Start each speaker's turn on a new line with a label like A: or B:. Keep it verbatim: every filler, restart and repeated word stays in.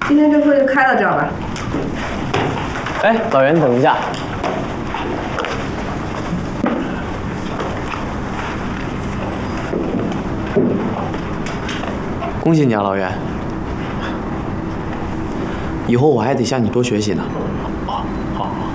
A: 今天这会就开到这儿吧。
B: 哎，老袁，等一下。恭喜你啊，老袁！以后我还得向你多学习呢。
C: 好，好，好。